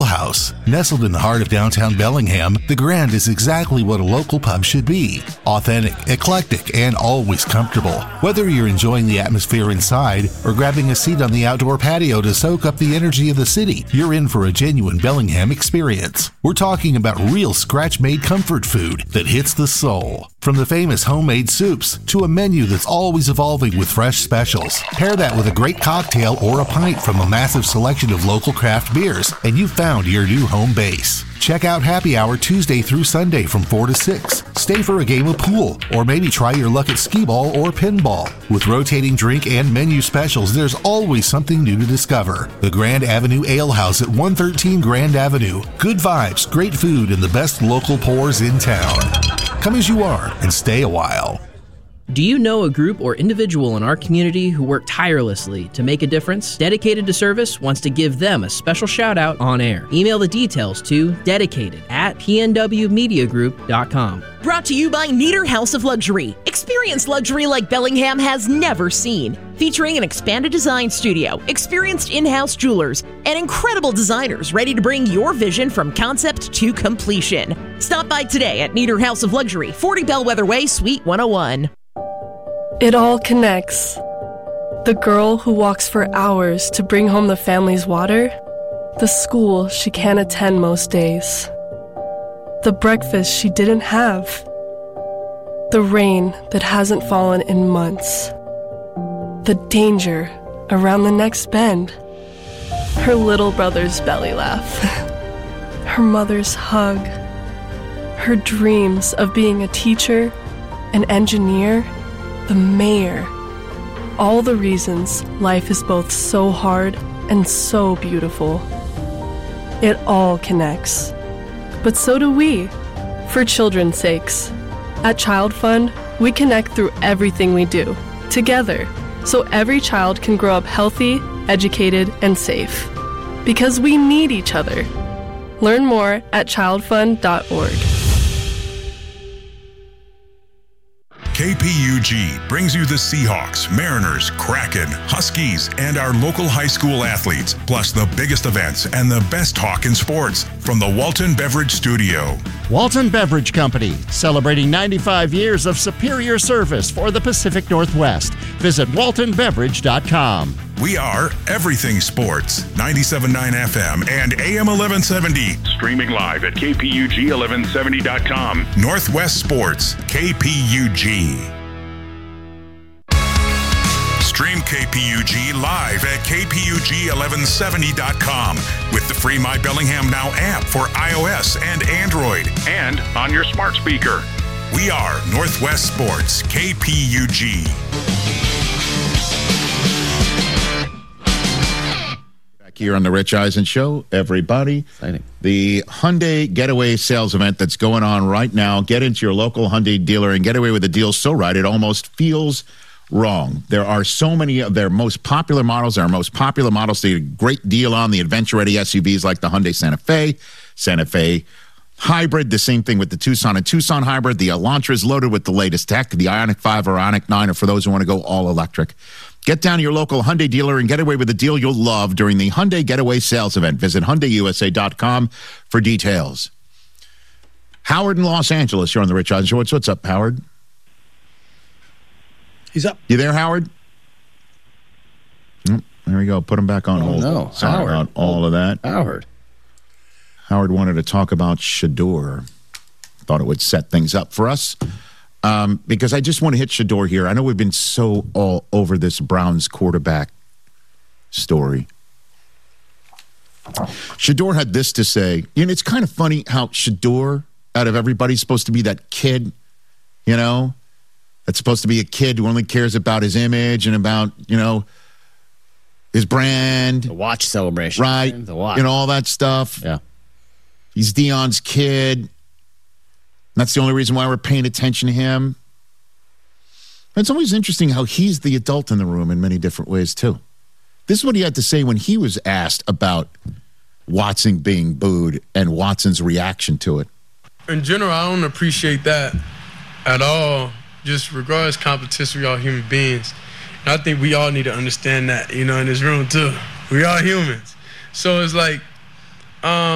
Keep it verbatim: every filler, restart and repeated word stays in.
House. Nestled in the heart of downtown Bellingham, the Grand is exactly what a local pub should be. Authentic, eclectic, and always comfortable. Whether you're enjoying the atmosphere inside or grabbing a seat on the outdoor patio to soak up the energy of the city, you're in for a genuine Bellingham experience. We're talking about real scratch-made comfort food that hits the soul. From the famous homemade soups to a menu that's always evolving with fresh specials. Pair that with a great cocktail or a pint from a massive selection of local craft beers, and you've found your new home base. Check out Happy Hour Tuesday through Sunday from four to six. Stay for a game of pool, or maybe try your luck at skee-ball or pinball. With rotating drink and menu specials, there's always something new to discover. The Grand Avenue Ale House at one thirteen Grand Avenue. Good vibes, great food, and the best local pours in town. Come as you are and stay a while. Do you know a group or individual in our community who work tirelessly to make a difference? Dedicated to Service wants to give them a special shout out on air. Email the details to dedicated at p n w media group dot com. Brought to you by Nieder House of Luxury. Experience luxury like Bellingham has never seen. Featuring an expanded design studio, experienced in-house jewelers, and incredible designers ready to bring your vision from concept to completion. Stop by today at Nieder House of Luxury, forty Bellwether Way, Suite one oh one. It all connects. The girl who walks for hours to bring home the family's water, the school she can't attend most days, the breakfast she didn't have, the rain that hasn't fallen in months, the danger around the next bend, her little brother's belly laugh, her mother's hug, her dreams of being a teacher, an engineer, the mayor. All the reasons life is both so hard and so beautiful. It all connects. But so do we, for children's sakes. At Child Fund, we connect through everything we do, together, so every child can grow up healthy, educated, and safe. Because we need each other. Learn more at child fund dot org. K P U G brings you the Seahawks, Mariners, Kraken, Huskies, and our local high school athletes, plus the biggest events and the best talk in sports from the Walton Beverage Studio. Walton Beverage Company, celebrating ninety-five years of superior service for the Pacific Northwest. Visit walton beverage dot com. We are Everything Sports, ninety-seven point nine F M and A M eleven seventy. Streaming live at k p u g eleven seventy dot com. Northwest Sports, K P U G. Stream K P U G live at k p u g eleven seventy dot com with the free My Bellingham Now app for iOS and Android and on your smart speaker. We are Northwest Sports, K P U G. Here on the Rich Eisen Show, everybody. Exciting. The Hyundai Getaway sales event that's going on right now. Get into your local Hyundai dealer and get away with a deal so right it almost feels wrong. There are so many of their most popular models. Our most popular models, they get a great deal on the adventure-ready S U Vs like the Hyundai Santa Fe, Santa Fe Hybrid, the same thing with the Tucson and Tucson Hybrid. The Elantra is loaded with the latest tech, the Ioniq five or Ioniq nine, or for those who want to go all electric. Get down to your local Hyundai dealer and get away with a deal you'll love during the Hyundai Getaway sales event. Visit Hyundai U S A dot com for details. Howard in Los Angeles, you're on the Rich Eisen Show. What's, what's up, Howard? He's up. You there, Howard? Oh, there we go. Put him back on oh, hold. No, Sorry Howard. about all of that. Howard. Howard wanted to talk about Shedeur. Thought it would set things up for us. Um, because I just want to hit Shedeur here. I know we've been so all over this Browns quarterback story. Shedeur had this to say. You know, it's kind of funny how Shedeur, out of everybody, is supposed to be that kid, you know, that's supposed to be a kid who only cares about his image and about, you know, his brand. The watch celebration. Right. The watch. You know, all that stuff. Yeah. He's Dion's kid. That's the only reason why we're paying attention to him. It's always interesting how he's the adult in the room in many different ways, too. This is what he had to say when he was asked about Watson being booed and Watson's reaction to it. In general, I don't appreciate that at all. Just regardless of competition, we all human beings. And I think we all need to understand that, you know, in this room, too. We are humans. So it's like, um,